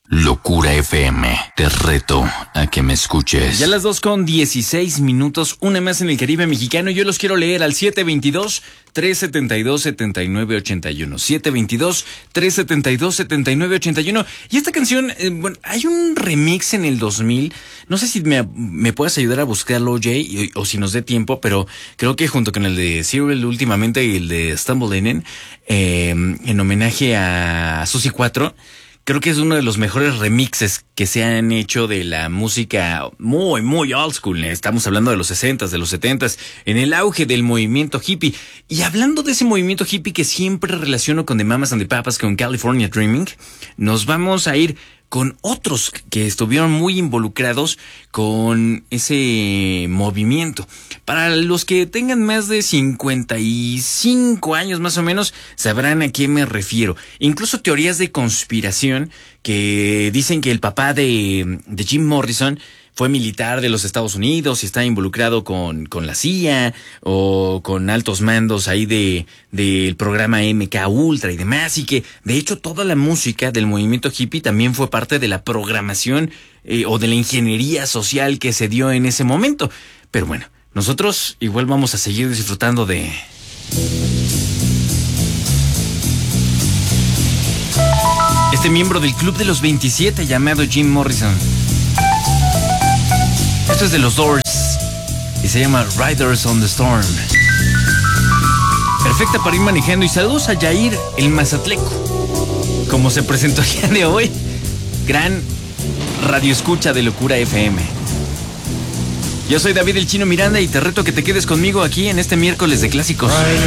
Locura FM, te reto a que me escuches. Ya las 2:16, una más en el Caribe mexicano. Yo los quiero leer al 722-372-7981. 722-372-7981. Y esta canción, bueno, hay un remix en el 2000. No sé si me puedes ayudar a buscarlo, Jay, o si nos dé tiempo, pero creo que junto con el de Cyril últimamente y el de Stumbleinen, en homenaje a Susi 4. Creo que es uno de los mejores remixes que se han hecho de la música muy, muy old school. Estamos hablando de los 60s, de los 70s, en el auge del movimiento hippie. Y hablando de ese movimiento hippie que siempre relaciono con The Mamas and the Papas, con California Dreaming, nos vamos a ir con otros que estuvieron muy involucrados con ese movimiento. Para los que tengan más de 55 años más o menos, sabrán a qué me refiero. Incluso teorías de conspiración que dicen que el papá de Jim Morrison fue militar de los Estados Unidos y está involucrado con la CIA o con altos mandos ahí del programa MK Ultra y demás, y que de hecho toda la música del movimiento hippie también fue parte de la programación o de la ingeniería social que se dio en ese momento. Pero bueno, nosotros igual vamos a seguir disfrutando de este miembro del Club de los 27 llamado Jim Morrison. Esto es de los Doors y se llama Riders on the Storm. Perfecta para ir manejando. Y saludos a Jair, el mazatleco, como se presentó el día de hoy. Gran radioescucha de Locura FM. Yo soy David el Chino Miranda y te reto a que te quedes conmigo aquí en este miércoles de clásicos.